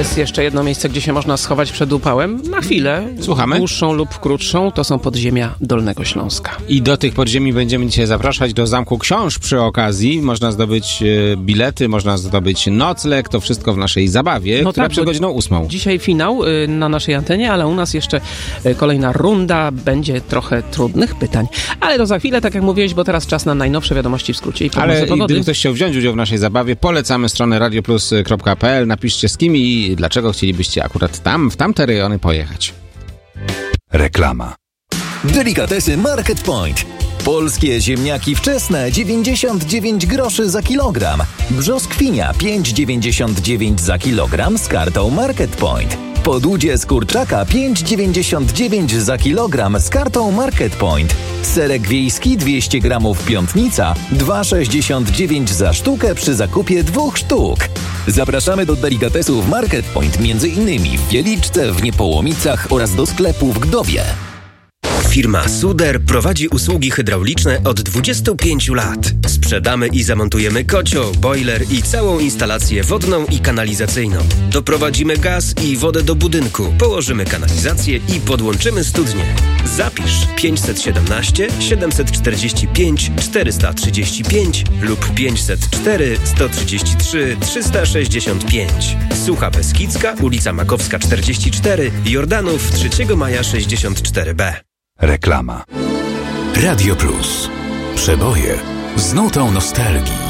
jest jeszcze jedno miejsce, gdzie się można schować przed upałem. Na chwilę. Słuchamy. Dłuższą lub krótszą. To są podziemia Dolnego Śląska. I do tych podziemi będziemy dzisiaj zapraszać do Zamku Książ przy okazji. Można zdobyć bilety, można zdobyć nocleg. To wszystko w naszej zabawie, która przed godziną 8. Dzisiaj finał na naszej antenie, ale u nas jeszcze kolejna runda. Będzie trochę trudnych pytań. Ale to za chwilę, tak jak mówiłeś, bo teraz czas na najnowsze wiadomości w skrócie i prognozy pogody. Gdyby ktoś chciał wziąć udział w naszej zabawie, polecamy stronę radioplus.pl. Napiszcie z kim i dlaczego chcielibyście akurat tam, w tamte rejony pojechać. Reklama. Delikatesy Market Point. Polskie ziemniaki wczesne 99 groszy za kilogram. Brzoskwinia 5,99 za kilogram z kartą Market Point. Podłudzie z kurczaka 5,99 za kilogram z kartą Market Point. Serek wiejski 200 gramów Piątnica 2,69 za sztukę przy zakupie 2 sztuk. Zapraszamy do delikatesów Market Point m.in. w Wieliczce, w Niepołomicach oraz do sklepu w Gdowie. Firma Suder prowadzi usługi hydrauliczne od 25 lat. Sprzedamy i zamontujemy kocioł, boiler i całą instalację wodną i kanalizacyjną. Doprowadzimy gaz i wodę do budynku, położymy kanalizację i podłączymy studnię. Zapisz 517 745 435 lub 504 133 365. Sucha Beskidzka, ulica Makowska 44, Jordanów 3 maja 64B. Reklama. Radio Plus. Przeboje z nutą nostalgii.